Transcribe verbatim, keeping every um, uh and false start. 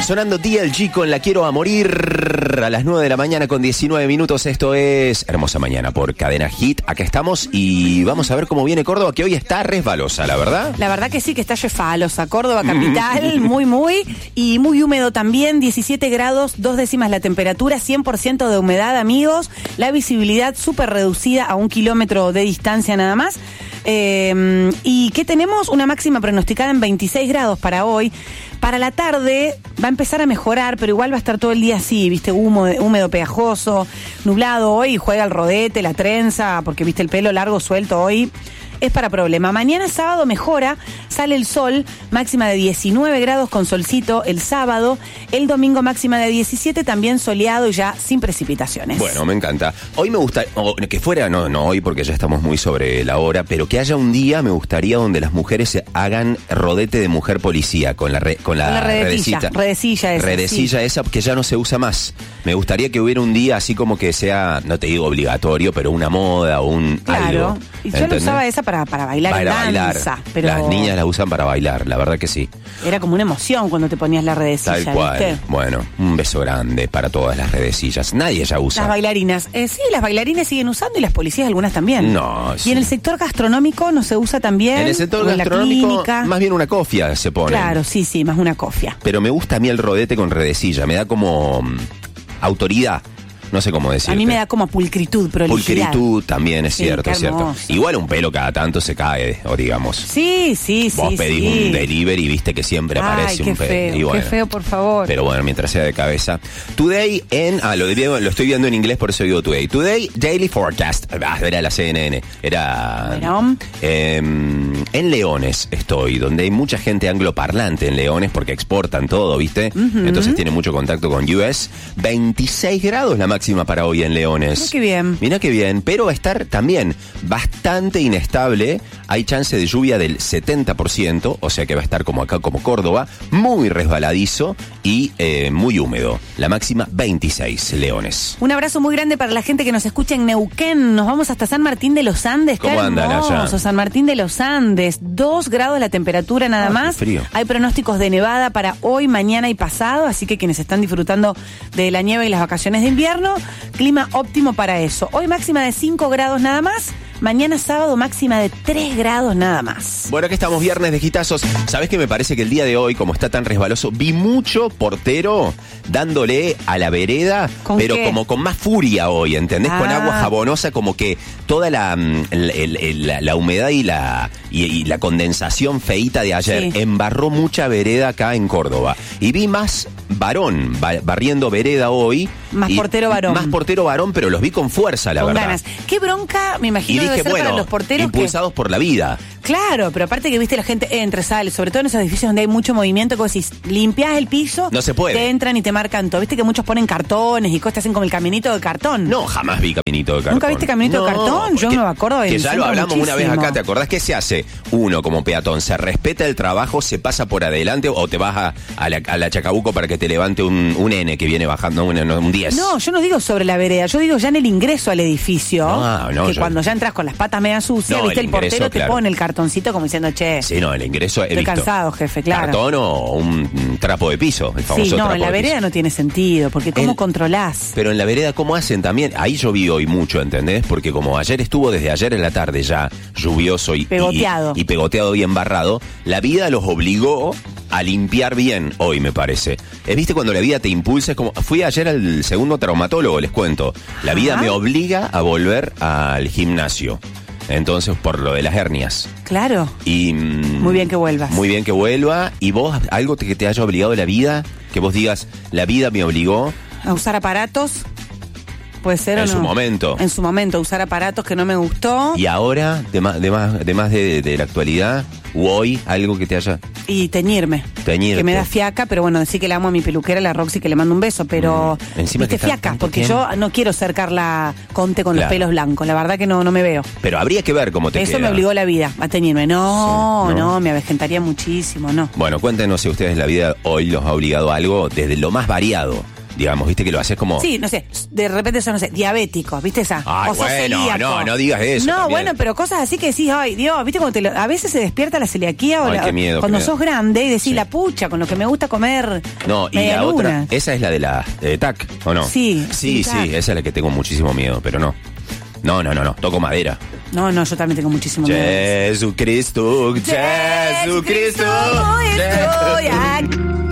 Sonando D L G con La Quiero a Morir a las nueve de la mañana con diecinueve minutos. Esto es Hermosa Mañana por Cadena Hit. Acá estamos y vamos a ver cómo viene Córdoba, que hoy está resbalosa, ¿la verdad? La verdad que sí, que está resbalosa. Córdoba capital, muy, muy, y muy húmedo también. diecisiete grados, dos décimas la temperatura, cien por ciento de humedad, amigos. La visibilidad súper reducida a un kilómetro de distancia nada más. Eh, ¿Y qué tenemos? Una máxima pronosticada en veintiséis grados para hoy. Para la tarde va a empezar a mejorar, pero igual va a estar todo el día así, viste, humo, húmedo, pegajoso, nublado. Hoy juega el rodete, la trenza, porque viste el pelo largo suelto hoy. Es para problema. Mañana sábado mejora, sale el sol, máxima de diecinueve grados con solcito el sábado. El domingo máxima de diecisiete, también soleado y ya sin precipitaciones. Bueno, me encanta. Hoy me gusta, oh, que fuera, no, no hoy porque ya estamos muy sobre la hora, pero que haya un día, me gustaría, donde las mujeres se hagan rodete de mujer policía con la re, con la, con la redecilla, redecita. redecilla esa. Redecilla sí. Esa que ya no se usa más. Me gustaría que hubiera un día así como que sea, no te digo obligatorio, pero una moda o un claro. algo. Y yo lo usaba esa para, para bailar para en bailar. danza. Pero las niñas la usan para bailar, la verdad que sí. Era como una emoción cuando te ponías la redecilla, tal cual. ¿viste? Bueno, un beso grande para todas las redecillas. Nadie ya usa. Las bailarinas. Eh, sí, las bailarinas siguen usando y las policías algunas también. No, y sí. en el sector gastronómico no se usa también. En el sector en gastronómico, más bien una cofia se pone. Claro, sí, sí, más una cofia. Pero me gusta a mí el rodete con redecilla. Me da como um, autoridad. No sé cómo decirte. A mí me da como pulcritud, prolijidad. Pulcritud también, es sí, cierto, es cierto. Igual un pelo cada tanto se cae, o digamos. Sí, sí, sí. Vos pedís sí. un delivery y viste que siempre Ay, aparece qué un pelo. Feo, y bueno, qué feo, por favor. Pero bueno, mientras sea de cabeza. Today en... Ah, lo, de, lo estoy viendo en inglés, por eso digo today. Today, Daily Forecast. Ah, era la C N N. Era... Eh, en Leones estoy, donde hay mucha gente angloparlante en Leones, porque exportan todo, ¿viste? Uh-huh. Entonces tiene mucho contacto con U S. veintiséis grados la máxima para hoy en Leones. Mirá qué bien. Mirá qué bien, pero va a estar también bastante inestable. Hay chance de lluvia del setenta por ciento, o sea que va a estar como acá, como Córdoba, muy resbaladizo y eh, muy húmedo. La máxima veintiséis, Leones. Un abrazo muy grande para la gente que nos escucha en Neuquén. Nos vamos hasta San Martín de los Andes. ¿Cómo andan allá? San Martín de los Andes. Dos grados la temperatura nada ah, más. Frío. Hay pronósticos de nevada para hoy, mañana y pasado, así que quienes están disfrutando de la nieve y las vacaciones de invierno, clima óptimo para eso. Hoy máxima de cinco grados nada más. Mañana sábado máxima de tres grados nada más. Bueno, aquí estamos viernes de gitazos. ¿Sabés qué me parece? Que el día de hoy, como está tan resbaloso, vi mucho portero dándole a la vereda, pero qué? como con más furia hoy, ¿entendés? Ah. Con agua jabonosa, como que toda la, la, la, la humedad y la, y, y la condensación feíta de ayer sí. embarró mucha vereda acá en Córdoba. Y vi más varón barriendo vereda hoy. Más portero varón. Más portero varón, pero los vi con fuerza, la con verdad. Ganas. Qué bronca, me imagino, y dije, debe ser bueno, para los porteros impulsados que... por la vida. Claro, pero aparte que viste la gente entra, sale, sobre todo en esos edificios donde hay mucho movimiento, que vos decís, limpiás el piso, no se puede. Te entran y te marcan todo. Viste que muchos ponen cartones y cosas, hacen como el caminito de cartón. No, jamás vi caminito de cartón. ¿Nunca viste caminito no, de cartón? Yo que, no me acuerdo de que ya lo hablamos muchísimo. Una vez acá, ¿te acordás qué se hace? Uno como peatón, se respeta el trabajo, se pasa por adelante o te vas a, a, la, a la Chacabuco para que te levante un, un N que viene bajando un, un diez. No, yo no digo sobre la vereda, yo digo ya en el ingreso al edificio, no, no, que yo... cuando ya entras con las patas media sucias, no, viste, el, el ingreso, portero claro. te pone el cartoncito como diciendo, che. Sí, no, el ingreso he Estoy visto cansado, jefe, claro. Cartón o un trapo de piso, el famoso sí, no, trapo en la de vereda piso. No tiene sentido, porque ¿cómo el, controlás? Pero en la vereda, ¿cómo hacen también? Ahí yo vi hoy mucho, ¿entendés? Porque como ayer estuvo desde ayer en la tarde ya lluvioso y pegoteado y, y pegoteado y embarrado, la vida los obligó a limpiar bien hoy, me parece. ¿Eh, ¿Viste cuando la vida te impulsa? Es como, fui ayer al segundo traumatólogo, les cuento. La vida Ajá. me obliga a volver al gimnasio. Entonces, por lo de las hernias. Claro. Y mmm, muy bien que vuelvas. Muy bien que vuelva. ¿Y vos, algo que te haya obligado la vida? Que vos digas, la vida me obligó a usar aparatos. ¿Puede ser en o no? su momento. En su momento, usar aparatos que no me gustó. Y ahora, de más de, más, de, más de, de la actualidad, o hoy, algo que te haya... Y teñirme. Teñirte. Que me da fiaca, pero bueno, decir que le amo a mi peluquera, la Roxy, que le mando un beso, pero... Mm. Encima viste, que fiaca, porque tiene. yo no quiero ser Carla Conte con claro. los pelos blancos. La verdad que no, no me veo. Pero habría que ver cómo te Eso queda. me obligó la vida, a teñirme. No, sí, no, no, me avejentaría muchísimo, no. Bueno, cuéntenos si ustedes la vida hoy los ha obligado a algo desde lo más variado. digamos, viste que lo haces como... Sí, no sé, de repente son, no sé, diabéticos, ¿viste esa? Ay, o sos bueno, celíaco. no, no digas eso. No, también. bueno, pero cosas así que decís, ay, Dios, ¿viste? Cuando te lo, a veces se despierta la celiaquía o Ay, la- qué miedo, cuando qué sos miedo. grande y decís, Sí. la pucha, con lo que me gusta comer. No, y media la otra, luna. esa es la de la de T A C, ¿o no? Sí, Sí, sí, sí, T A C. esa es la que tengo muchísimo miedo, pero no. No, no, no, no, toco madera. No, no, yo también tengo muchísimo miedo. Jesucristo, Jesucristo. Jesucristo, estoy aquí.